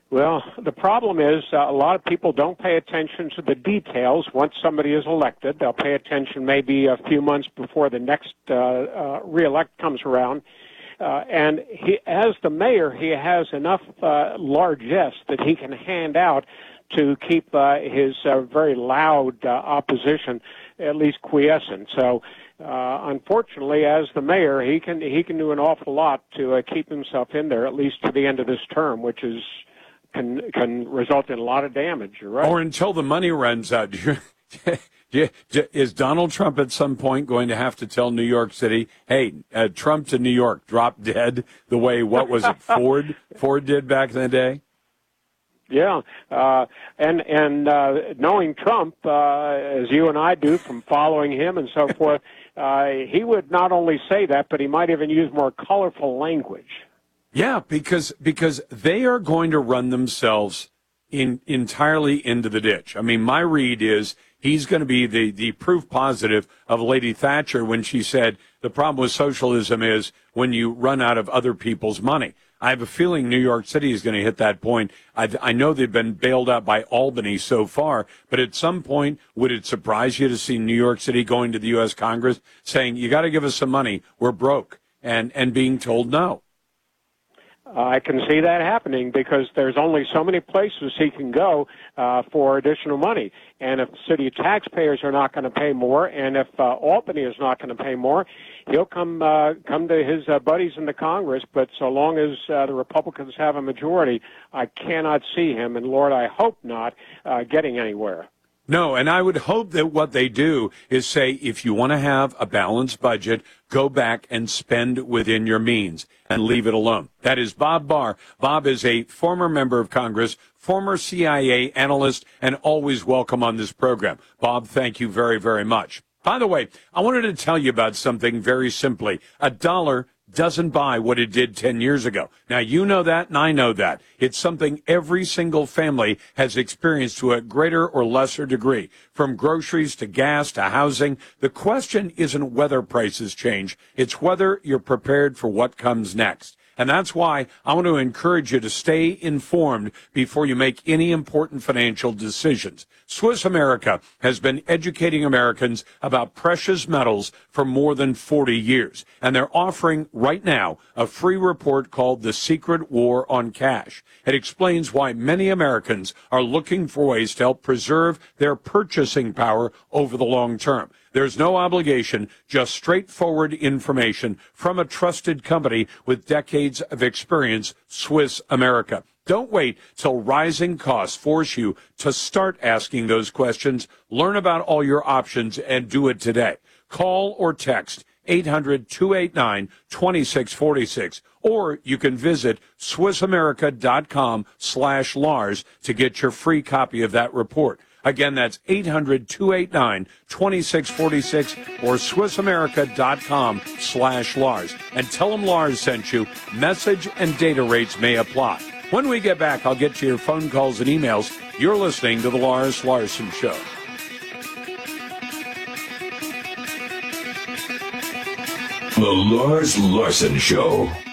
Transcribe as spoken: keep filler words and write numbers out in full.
Well, the problem is uh, a lot of people don't pay attention to the details once somebody is elected. They'll pay attention maybe a few months before the next uh, uh, re-elect comes around. Uh, and he, as the mayor, he has enough uh, largesse that he can hand out to keep uh, his uh, very loud uh, opposition at least quiescent. So, uh, unfortunately, as the mayor, he can he can do an awful lot to uh, keep himself in there at least to the end of this term, which is can can result in a lot of damage. You're right. Or until the money runs out. Is Donald Trump at some point going to have to tell New York City, hey, uh, Trump to New York, drop dead, the way, what was it, Ford Ford did back in the day? Yeah, uh, and and uh, knowing Trump, uh, as you and I do from following him and so forth, uh, he would not only say that, but he might even use more colorful language. Yeah, because because they are going to run themselves in entirely into the ditch. I mean, my read is he's going to be the, the proof positive of Lady Thatcher when she said the problem with socialism is when you run out of other people's money. I have a feeling New York City is going to hit that point. I, I know they've been bailed out by Albany so far, but at some point, would it surprise you to see New York City going to the U S Congress saying, you got to give us some money, we're broke, and, and being told no? I can see that happening because there's only so many places he can go uh, for additional money. And if city taxpayers are not going to pay more, and if uh, Albany is not going to pay more, he'll come uh, come to his uh, buddies in the Congress. But so long as uh, the Republicans have a majority, I cannot see him, and Lord, I hope not, uh, getting anywhere. No, and I would hope that what they do is say, if you want to have a balanced budget, go back and spend within your means and leave it alone. That is Bob Barr. Bob is a former member of Congress, former C I A analyst, and always welcome on this program. Bob, thank you very, very much. By the way, I wanted to tell you about something very simply. A dollar doesn't buy what it did ten years ago. Now, you know that, and I know that. It's something every single family has experienced to a greater or lesser degree, from groceries to gas to housing. The question isn't whether prices change. It's whether you're prepared for what comes next. And that's why I want to encourage you to stay informed before you make any important financial decisions. Swiss America has been educating Americans about precious metals for more than forty years. And they're offering right now a free report called The Secret War on Cash. It explains why many Americans are looking for ways to help preserve their purchasing power over the long term. There's no obligation, just straightforward information from a trusted company with decades of experience, Swiss America. Don't wait till rising costs force you to start asking those questions. Learn about all your options and do it today. Call or text eight hundred, two eight nine, two six four six, or you can visit swissamerica.com slash Lars to get your free copy of that report. Again, that's eight hundred, two eight nine, two six four six or swissamerica.com slash Lars. And tell them Lars sent you. Message and data rates may apply. When we get back, I'll get to your phone calls and emails. You're listening to The Lars Larson Show. The Lars Larson Show.